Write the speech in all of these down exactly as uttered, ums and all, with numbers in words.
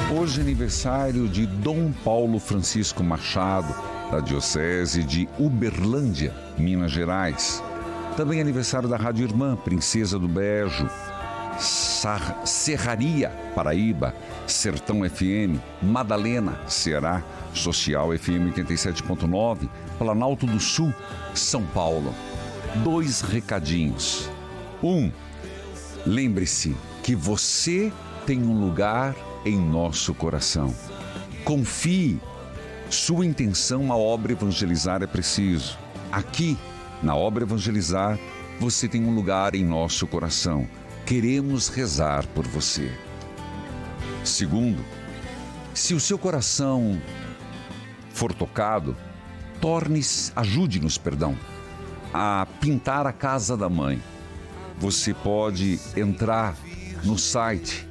Hoje é aniversário de Dom Paulo Francisco Machado, da Diocese de Uberlândia, Minas Gerais. Também é aniversário da Rádio Irmã, Princesa do Bejo, Sar- Serraria, Paraíba, Sertão F M, Madalena, Ceará, Social F M oitenta e sete ponto nove, Planalto do Sul, São Paulo. Dois recadinhos. Um, lembre-se que você tem um lugar em nosso coração. Confie. Sua intenção à obra evangelizar é preciso. Aqui, na obra evangelizar, você tem um lugar em nosso coração. Queremos rezar por você. Segundo, se o seu coração for tocado, torne-se, ajude-nos, perdão, a pintar a casa da mãe. Você pode entrar no site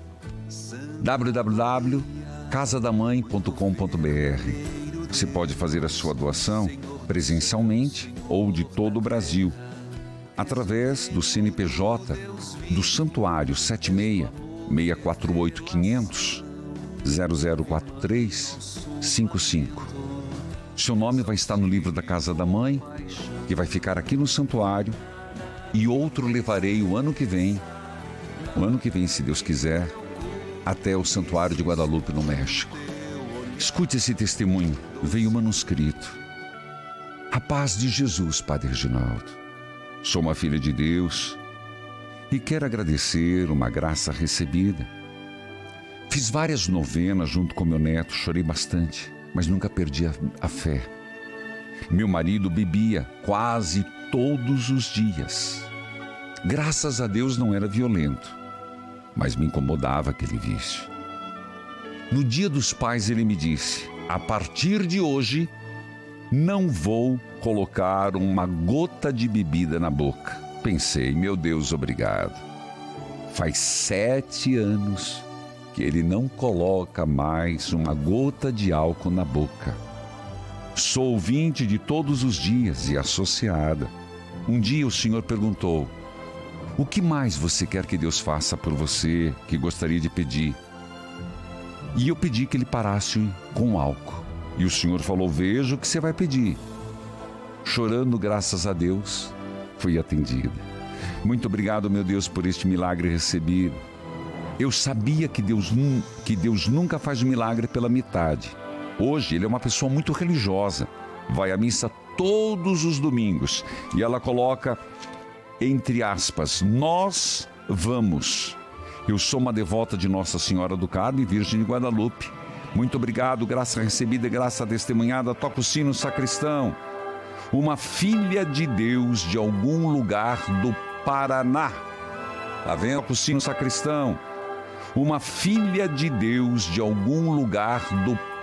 w w w ponto casa da mãe ponto com ponto b r. Você pode fazer a sua doação presencialmente ou de todo o Brasil, através do C N P J do Santuário sete seis, seis quatro oito, quinhentos, zero zero quatro três cinco cinco. Seu nome vai estar no livro da Casa da Mãe, que vai ficar aqui no santuário, e outro levarei o ano que vem, o ano que vem, se Deus quiser, até o Santuário de Guadalupe, no México. Escute esse testemunho, veio manuscrito. A paz de Jesus, Padre Reginaldo. Sou uma filha de Deus e quero agradecer uma graça recebida. Fiz várias novenas junto com meu neto, chorei bastante, mas nunca perdi a, a fé. Meu marido bebia quase todos os dias. Graças a Deus não era violento, mas me incomodava aquele vício. No Dia dos Pais ele me disse: a partir de hoje não vou colocar uma gota de bebida na boca. Pensei, meu Deus, obrigado. Faz sete anos que ele não coloca mais uma gota de álcool na boca. Sou ouvinte de todos os dias e associada. Um dia o senhor perguntou: o que mais você quer que Deus faça por você, que gostaria de pedir? E eu pedi que ele parasse com o álcool. E o senhor falou: veja o que você vai pedir. Chorando, graças a Deus, fui atendida. Muito obrigado, meu Deus, por este milagre recebido. Eu sabia que Deus, que Deus nunca faz um milagre pela metade. Hoje ele é uma pessoa muito religiosa, vai à missa todos os domingos. E ela coloca, entre aspas, nós vamos. Eu sou uma devota de Nossa Senhora do Carmo e Virgem de Guadalupe. Muito obrigado, graça recebida e graça testemunhada. Toca o sino, sacristão. Uma filha de Deus de algum lugar do Paraná. Tá vendo? Toca o sino, sacristão. Uma filha de Deus de algum lugar do